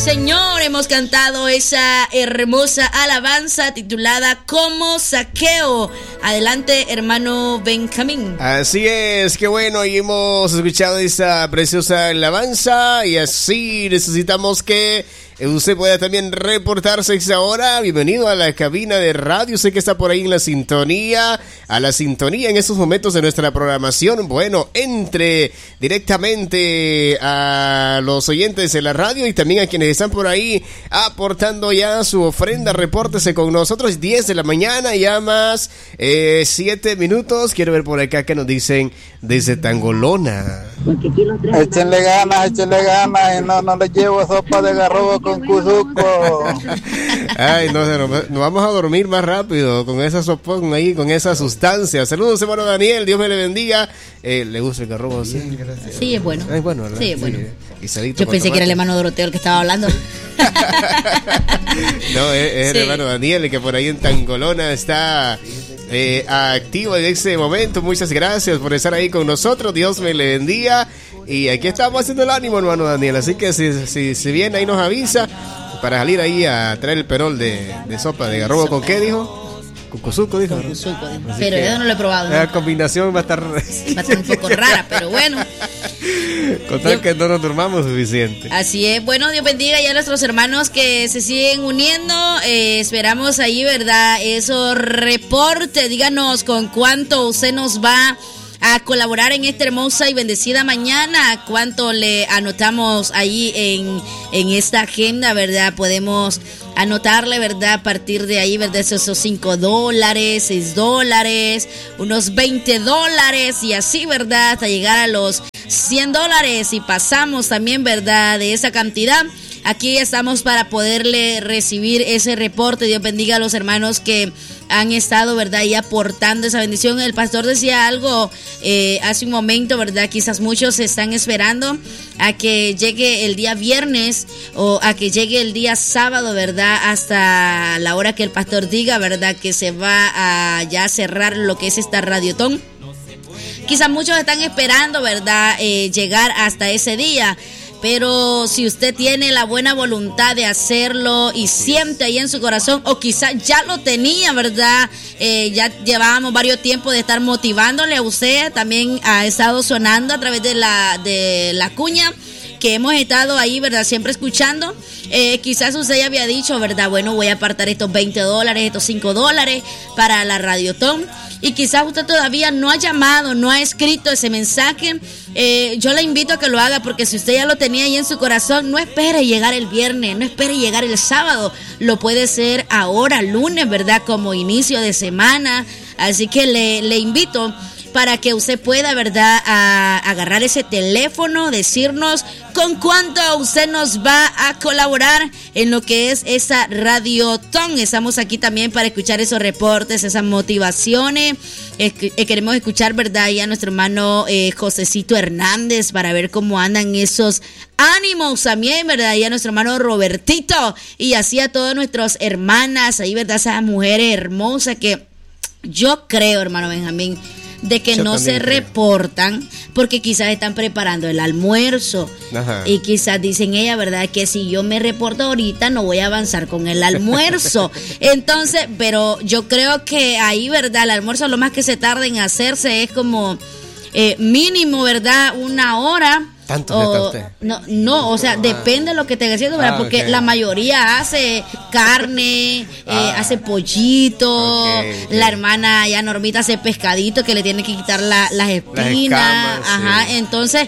Señor, hemos cantado esa hermosa alabanza titulada Como Saqueo. Adelante, hermano Benjamín. Así es, qué bueno, y hemos escuchado esa preciosa alabanza y así necesitamos que usted pueda también reportarse ahora. Bienvenido a la cabina de radio. Sé que está por ahí en la sintonía, en estos momentos de nuestra programación. Bueno, entre directamente a los oyentes de la radio y también a quienes están por ahí aportando ya su ofrenda. Repórtese con nosotros, 10 de la mañana, ya más 7 minutos. Quiero ver por acá que nos dicen desde Tangolona. Échenle ganas, y no les llevo sopa de garrobo con cuzuco. Ay, no vamos a dormir más rápido con esa sopón ahí, con esa sustancia. Saludos, hermano Daniel, Dios me le bendiga. ¿Le gusta el garrobo? Sí, gracias. Sí, es bueno. Es bueno, ¿verdad? Sí, es bueno. Sí. Yo pensé que era el hermano Doroteo el que estaba hablando. No, es el hermano Daniel, el que por ahí en Tangolona está activo en este momento. Muchas gracias por estar ahí con nosotros. Dios me le bendiga. Y aquí estamos haciendo el ánimo, hermano Daniel. Así que si viene ahí nos avisa para salir ahí a traer el perol de sopa de garrobo. ¿Con qué dijo? Con cuzuco, dijo. Con cuzuco, dijo. Pero yo no lo he probado, ¿no? La combinación va a estar un poco rara, pero bueno. Con tal que no nos durmamos suficiente. Así es. Bueno, Dios bendiga ya a nuestros hermanos que se siguen uniendo. Esperamos ahí, ¿verdad? Esos reportes. Díganos con cuánto usted nos va a colaborar en esta hermosa y bendecida mañana. ¿Cuánto le anotamos ahí en esta agenda, verdad? Podemos anotarle, ¿verdad? A partir de ahí, ¿verdad? Esos $5, $6, unos $20 y así, ¿verdad? Hasta llegar a los $100 y pasamos también, ¿verdad? De esa cantidad. Aquí estamos para poderle recibir ese reporte. Dios bendiga a los hermanos que han estado, ¿verdad? Y aportando esa bendición. El pastor decía algo hace un momento, ¿verdad? Quizás muchos están esperando a que llegue el día viernes o a que llegue el día sábado, ¿verdad? Hasta la hora que el pastor diga, ¿verdad? Que se va a ya cerrar lo que es esta radiotón. Quizás muchos están esperando, ¿verdad? Llegar hasta ese día. Pero si usted tiene la buena voluntad de hacerlo y siente ahí en su corazón, o quizás ya lo tenía, ¿verdad? Ya llevábamos varios tiempos de estar motivándole a usted. También ha estado sonando a través de la cuña que hemos estado ahí, ¿verdad? Siempre escuchando. Quizás usted ya había dicho, ¿verdad? Bueno, voy a apartar estos $20, estos $5 para la radiotón. Y quizás usted todavía no ha llamado, no ha escrito ese mensaje. Yo le invito a que lo haga, porque si usted ya lo tenía ahí en su corazón, no espere llegar el viernes, no espere llegar el sábado. Lo puede hacer ahora, lunes, ¿verdad? Como inicio de semana. Así que le invito para que usted pueda, ¿verdad?, a agarrar ese teléfono, decirnos con cuánto usted nos va a colaborar en lo que es esa radiotón. Estamos aquí también para escuchar esos reportes, esas motivaciones. Queremos escuchar, ¿verdad?, y a nuestro hermano Josecito Hernández para ver cómo andan esos ánimos también, ¿verdad? Y a nuestro hermano Robertito y así a todas nuestras hermanas ahí, ¿verdad? Esas mujeres hermosas que yo creo, hermano Benjamín, de que yo no se reportan porque quizás están preparando el almuerzo. Ajá. Y quizás dicen ella, ¿verdad?, que si yo me reporto ahorita no voy a avanzar con el almuerzo. Entonces, pero yo creo que ahí, ¿verdad?, el almuerzo lo más que se tarda en hacerse es como mínimo, ¿verdad?, 1 hora. ¿Tanto No, o sea, depende de lo que esté haciendo, ¿verdad? Porque okay, la mayoría hace carne, hace pollito, la hermana ya Normita hace pescadito que le tiene que quitar las espinas, ajá, sí. Entonces,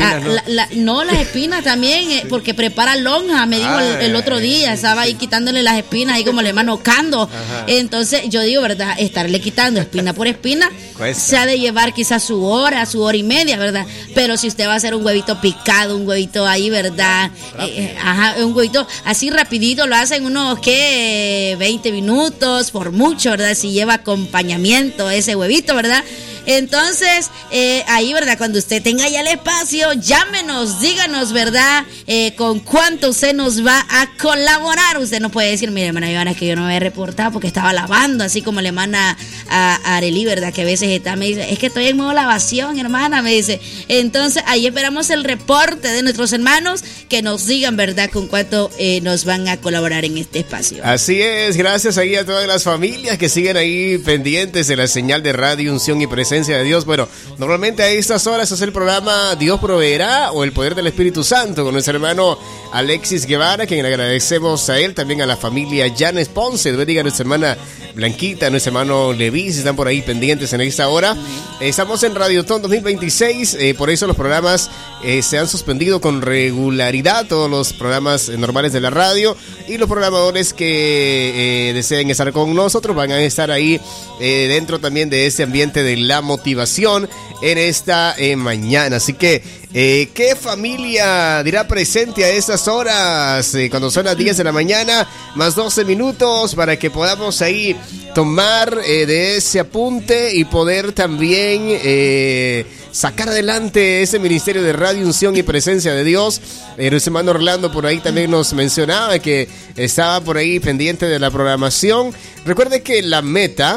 las espinas también, porque prepara lonja, me dijo el otro día, estaba ahí quitándole las espinas, ahí como el hermano Cando. Ajá. Entonces, yo digo, ¿verdad? Estarle quitando espina por espina, se ha de llevar quizás su hora y media, ¿verdad? Pero si usted va a hacer un huevito picado, un huevito ahí, ¿verdad? Un huevito así rapidito, lo hacen unos 20 minutos, por mucho, ¿verdad? Si lleva acompañamiento ese huevito, ¿verdad? Entonces, ahí, ¿verdad? Cuando usted tenga ya el espacio, llámenos, díganos, ¿verdad? Con cuánto usted nos va a colaborar. Usted no puede decir, mire, hermana Ivana, que yo no me he reportado porque estaba lavando, así como le manda a Arely, ¿verdad? Que a veces me dice, es que estoy en modo lavación, hermana, me dice. Entonces, ahí esperamos el reporte de nuestros hermanos que nos digan, ¿verdad? Con cuánto nos van a colaborar en este espacio. Así es, gracias ahí a todas las familias que siguen ahí pendientes de la señal de Radio Unción y Presencia de Dios. Bueno, normalmente a estas horas es el programa Dios Proveerá o El Poder del Espíritu Santo con nuestro hermano Alexis Guevara, quien le agradecemos a él, también a la familia Janes Ponce, bendiga a nuestra hermana Blanquita, nuestro hermano Levi, si están por ahí pendientes en esta hora. Estamos en Radiotón 2026, por eso los programas se han suspendido con regularidad, todos los programas normales de la radio, y los programadores que deseen estar con nosotros van a estar ahí dentro también de este ambiente de la motivación en esta mañana. Así que ¿qué familia dirá presente a estas horas? Cuando son las 10 de la mañana, más 12 minutos, para que podamos ahí tomar de ese apunte y poder también sacar adelante ese ministerio de Radio Unción y Presencia de Dios. Nuestro hermano Orlando por ahí también nos mencionaba que estaba por ahí pendiente de la programación. Recuerde que la meta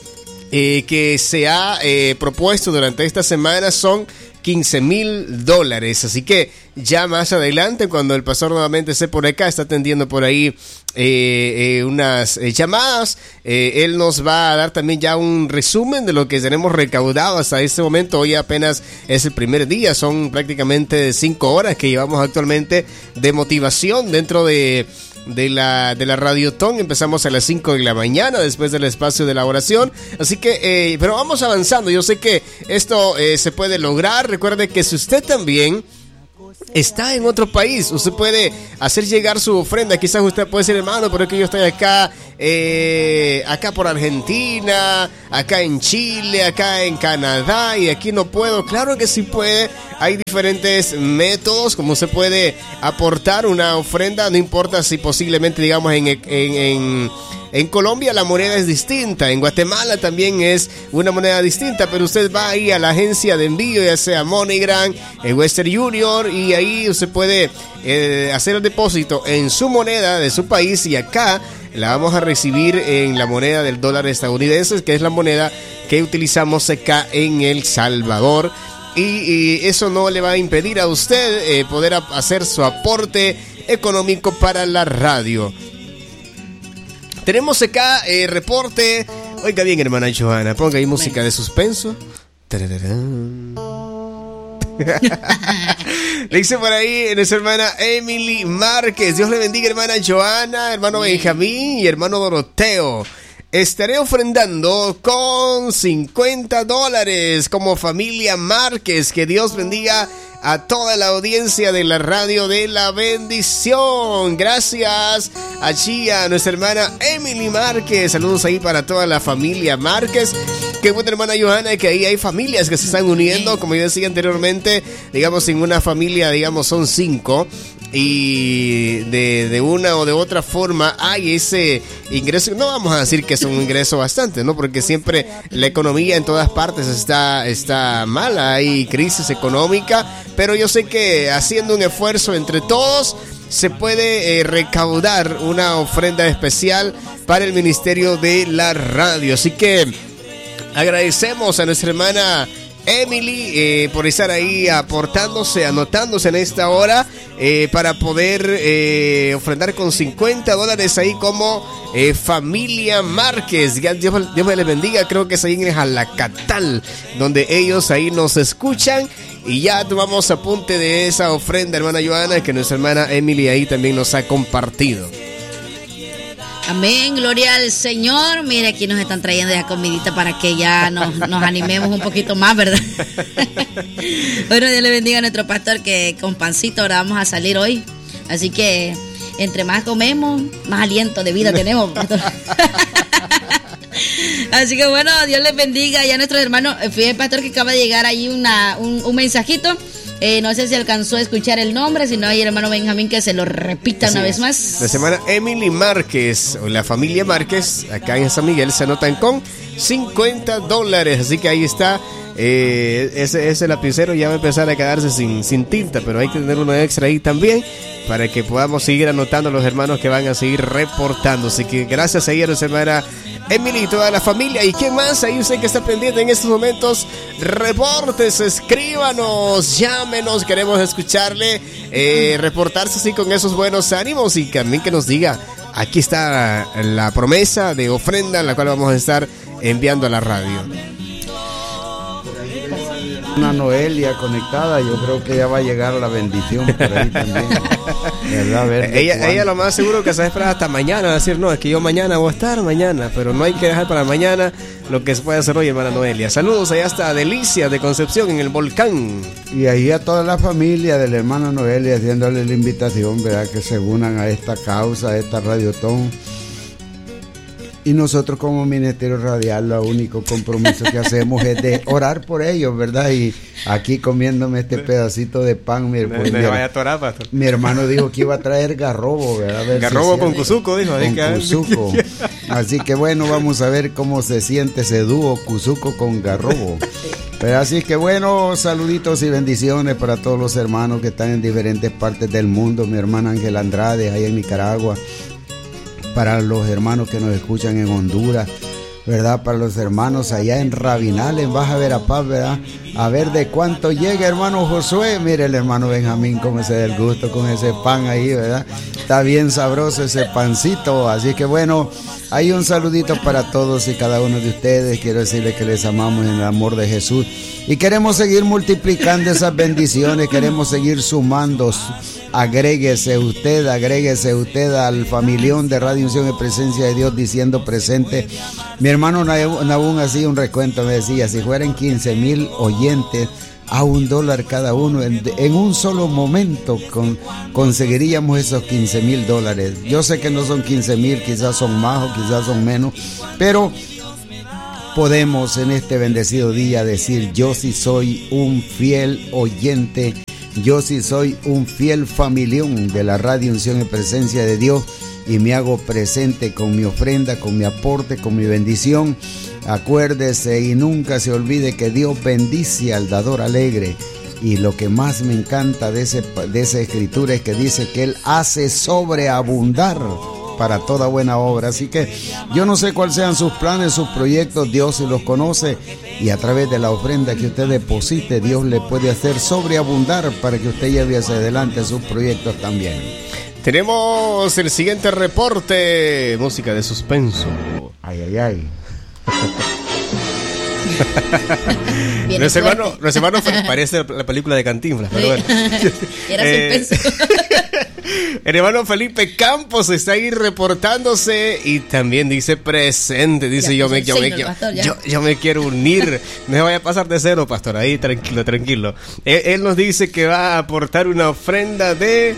que se ha propuesto durante esta semana son $15,000, así que ya más adelante, cuando el pastor nuevamente esté por acá, está atendiendo por ahí unas llamadas, él nos va a dar también ya un resumen de lo que tenemos recaudado hasta este momento. Hoy apenas es el primer día, son prácticamente 5 horas que llevamos actualmente de motivación dentro de la Radiotón. Empezamos a las 5 de la mañana después del espacio de la oración, así que pero vamos avanzando. Yo sé que esto se puede lograr. Recuerde que si usted también está en otro país, usted puede hacer llegar su ofrenda. Quizás usted puede decir, hermano, pero es que yo estoy acá por Argentina, acá en Chile, acá en Canadá, y aquí no puedo. Claro que sí puede. Hay diferentes métodos como se puede aportar una ofrenda, no importa si posiblemente, digamos, en Colombia la moneda es distinta, en Guatemala también es una moneda distinta, pero usted va ahí a la agencia de envío, ya sea MoneyGram, Western Union, y ahí usted puede hacer el depósito en su moneda de su país, y acá la vamos a recibir en la moneda del dólar estadounidense, que es la moneda que utilizamos acá en El Salvador. Y eso no le va a impedir a usted poder hacer su aporte económico para la radio. Tenemos acá reporte. Oiga bien, hermana Johanna, ponga ahí música de suspenso. Le dice por ahí nuestra hermana Emily Márquez. Dios le bendiga, hermana Johanna, hermano Benjamín y hermano Doroteo. Estaré ofrendando con $50 como familia Márquez. Que Dios bendiga a toda la audiencia de la radio de la bendición. Gracias allí a nuestra hermana Emily Márquez. Saludos ahí para toda la familia Márquez. Qué buena, hermana Johanna, que ahí hay familias que se están uniendo. Como yo decía anteriormente, digamos, en una familia, digamos, son 5. Y de una o de otra forma hay ese ingreso. No vamos a decir que es un ingreso bastante, ¿no? Porque siempre la economía en todas partes está mala, hay crisis económica, pero yo sé que haciendo un esfuerzo entre todos se puede recaudar una ofrenda especial para el ministerio de la radio. Así que agradecemos a nuestra hermana Emily por estar ahí aportándose, anotándose en esta hora para poder ofrendar con $50 ahí como familia Márquez. Dios me les bendiga. Creo que es ahí en Jalacatal donde ellos ahí nos escuchan, y ya tomamos apunte de esa ofrenda, hermana Johanna, que nuestra hermana Emily ahí también nos ha compartido. Amén, gloria al Señor. Mire, aquí nos están trayendo ya comidita para que ya nos animemos un poquito más, ¿verdad? Bueno, Dios le bendiga a nuestro pastor, que con pancito ahora vamos a salir hoy. Así que entre más comemos, más aliento de vida tenemos, pastor. Así que bueno, Dios les bendiga ya a nuestros hermanos. Fíjate, pastor, que acaba de llegar ahí un mensajito. No sé si alcanzó a escuchar el nombre, si no hay hermano Benjamín que se lo repita una vez más. La semana Emily Márquez, o la familia Márquez, acá en San Miguel, se anotan con $50. Así que ahí está. Ese lapicero ya va a empezar a quedarse sin tinta, pero hay que tener uno extra ahí también para que podamos seguir anotando a los hermanos que van a seguir reportando. Así que gracias ahí a la semana Emily y toda la familia. ¿Y quién más? Ahí usted que está pendiente en estos momentos, reportes, escríbanos, llámenos, queremos escucharle, reportarse así con esos buenos ánimos y también que nos diga, aquí está la promesa de ofrenda, la cual vamos a estar enviando a la radio. Una Noelia conectada, yo creo que ya va a llegar la bendición por ahí también. ¿Verdad? A ver, ella lo más seguro que se va a esperar hasta mañana, decir, no, es que yo mañana voy a estar mañana, pero no hay que dejar para mañana lo que se puede hacer hoy, hermana Noelia. Saludos allá hasta Delicia de Concepción, en el Volcán. Y ahí a toda la familia de la hermana Noelia, haciéndole la invitación, ¿verdad? Que se unan a esta causa, a esta radiotón. Y nosotros como Ministerio Radial, lo único compromiso que hacemos es de orar por ellos, ¿verdad? Y aquí comiéndome este pedacito de pan, mi hermano dijo que iba a traer garrobo, ¿verdad? Garrobo con cuzuco, dijo. Con cuzuco. Así que bueno, vamos a ver cómo se siente ese dúo, cuzuco con garrobo. Pero así que bueno, saluditos y bendiciones para todos los hermanos que están en diferentes partes del mundo. Mi hermana Ángela Andrade, allá en Nicaragua. Para los hermanos que nos escuchan en Honduras, ¿verdad? Para los hermanos allá en Rabinal, en Baja Verapaz, ¿verdad? A ver de cuánto llega, hermano Josué. Mire el hermano Benjamín, cómo se da el gusto con ese pan ahí, ¿verdad? Está bien sabroso ese pancito. Así que bueno, hay un saludito para todos y cada uno de ustedes. Quiero decirles que les amamos en el amor de Jesús. Y queremos seguir multiplicando esas bendiciones, queremos seguir sumando. Agréguese usted al familión de Radio Unción y Presencia de Dios diciendo presente. Mi hermano Nabún hacía un recuento, me decía, si fueran 15,000 oyentes a $1 cada uno, en un solo momento conseguiríamos esos $15,000. Yo sé que no son 15,000, quizás son más o quizás son menos, pero podemos en este bendecido día decir, yo sí soy un fiel oyente. Yo sí soy un fiel familión de la Radio Unción y Presencia de Dios y me hago presente con mi ofrenda, con mi aporte, con mi bendición. Acuérdese y nunca se olvide que Dios bendice al dador alegre. Y lo que más me encanta de esa escritura es que dice que Él hace sobreabundar para toda buena obra. Así que yo no sé cuáles sean sus planes, sus proyectos, Dios sí los conoce y a través de la ofrenda que usted deposite, Dios le puede hacer sobreabundar para que usted lleve hacia adelante sus proyectos también. Tenemos el siguiente reporte, música de suspenso. Ay, ay, ay. Nuestro hermano parece la película de Cantinflas, pero bueno. Era suspenso. El hermano Felipe Campos está ahí reportándose y también dice presente. Dice yo me quiero unir. No me vaya a pasar de cero, pastor. Ahí tranquilo. Él nos dice que va a aportar una ofrenda de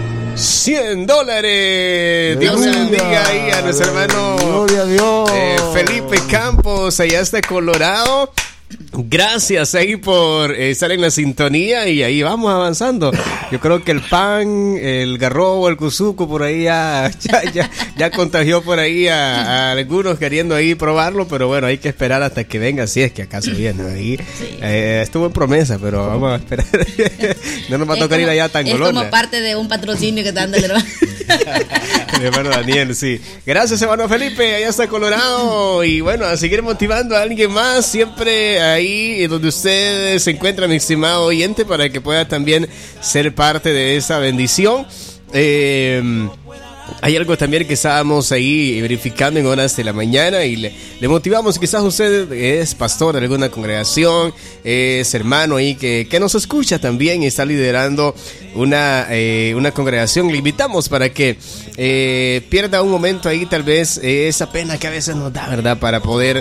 $100. Dios bendiga ahí a nuestro hermano Felipe Campos, allá está Colorado. Gracias ahí por estar en la sintonía y ahí vamos avanzando. Yo creo que el pan, el garrobo, el cuzuco por ahí ya contagió por ahí a algunos queriendo ahí probarlo, pero bueno, hay que esperar hasta que venga, si es que acaso viene ahí. Sí. Estuvo en promesa, pero vamos a esperar. No nos va a tocar ir allá tan golona. Es como parte de un patrocinio que está dando el hermano. Mi hermano Daniel, sí. Gracias, hermano Felipe, allá está Colorado. Y bueno, a seguir motivando a alguien más, siempre ahí donde usted se encuentra, mi estimado oyente, para que pueda también ser parte de esa bendición. Hay algo también que estábamos ahí verificando en horas de la mañana y le motivamos. Quizás usted es pastor de alguna congregación, es hermano ahí que nos escucha también y está liderando una congregación. Le invitamos para que pierda un momento ahí, tal vez esa pena que a veces nos da, ¿verdad? Para poder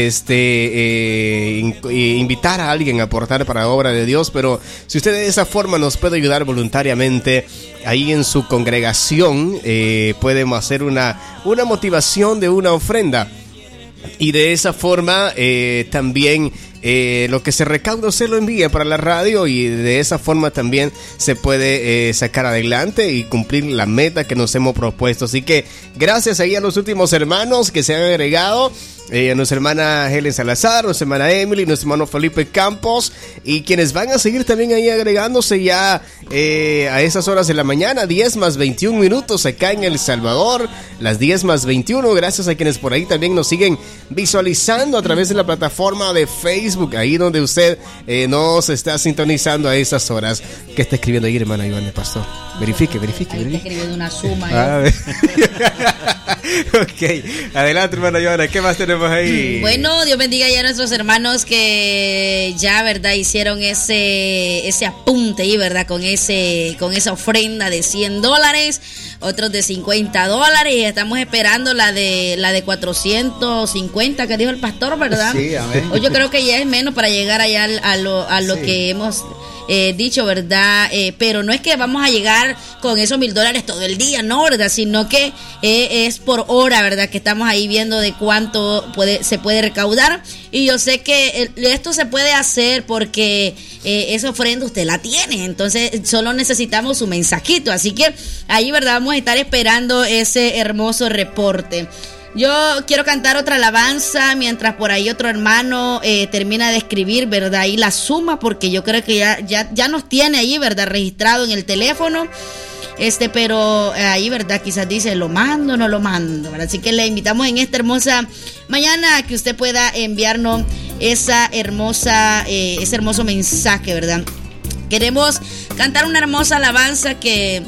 invitar a alguien a aportar para la obra de Dios. Pero si usted de esa forma nos puede ayudar voluntariamente ahí en su congregación, podemos hacer una motivación de una ofrenda y de esa forma también lo que se recauda se lo envía para la radio y de esa forma también se puede sacar adelante y cumplir la meta que nos hemos propuesto. Así que gracias ahí a los últimos hermanos que se han agregado. A nuestra hermana Helen Salazar, nuestra hermana Emily, nuestro hermano Felipe Campos y quienes van a seguir también ahí agregándose ya a esas horas de la mañana, 10 más 21 minutos acá en El Salvador, las 10 más 21, gracias a quienes por ahí también nos siguen visualizando a través de la plataforma de Facebook, ahí donde usted nos está sintonizando a esas horas. ¿Qué está escribiendo ahí, hermana Iván, pastor? Verifique. Ahí está escribiendo una suma. Ok, adelante, hermana Joana, ¿qué más tenemos ahí? Bueno, Dios bendiga ya a nuestros hermanos que ya, ¿verdad? Hicieron ese apunte ahí, ¿verdad? Con esa ofrenda de $100, otros de $50. Estamos esperando la de 450 que dijo el pastor, ¿verdad? Sí, amén. O yo creo que ya es menos para llegar allá a lo sí. que hemos dicho, ¿verdad? Pero no es que vamos a llegar con esos $1,000 todo el día, no, ¿verdad? Sino que es por hora, ¿verdad? Que estamos ahí viendo de cuánto se puede recaudar. Y yo sé que esto se puede hacer porque esa ofrenda usted la tiene. Entonces solo necesitamos su mensajito. Así que ahí, ¿verdad? Vamos a estar esperando ese hermoso reporte. Yo quiero cantar otra alabanza mientras por ahí otro hermano termina de escribir, ¿verdad? Ahí la suma, porque yo creo que ya nos tiene ahí, ¿verdad? Registrado en el teléfono. Pero ahí, ¿verdad? Quizás dice, ¿lo mando o no lo mando? ¿Verdad? Así que le invitamos en esta hermosa mañana a que usted pueda enviarnos ese hermoso mensaje, ¿verdad? Queremos cantar una hermosa alabanza que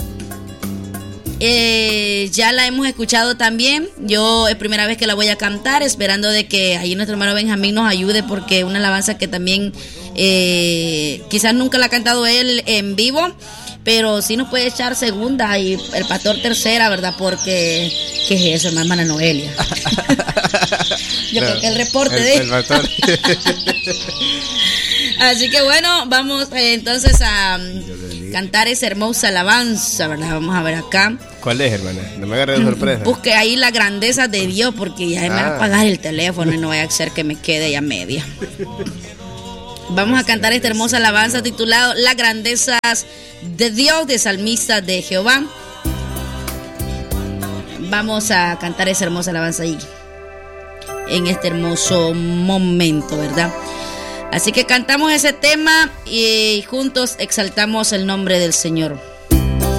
ya la hemos escuchado también. Yo es primera vez que la voy a cantar, esperando de que ahí nuestro hermano Benjamín nos ayude, porque una alabanza que también quizás nunca la ha cantado él en vivo, pero sí nos puede echar segunda y el pastor tercera, ¿verdad? Porque ¿qué es eso, hermana Noelia? Yo creo que el reporte el pastor. Así que bueno, vamos entonces a cantar esa hermosa alabanza, ¿verdad? Vamos a ver acá. ¿Cuál es, hermana? No me agarre de sorpresa. Busque ahí la grandeza de Dios, porque ya me va a apagar el teléfono y no vaya a ser que me quede ya media. Vamos a cantar esta hermosa alabanza titulado Las grandezas de Dios, de Salmista de Jehová. Vamos a cantar esa hermosa alabanza ahí, en este hermoso momento, ¿verdad? Así que cantamos ese tema y juntos exaltamos el nombre del Señor.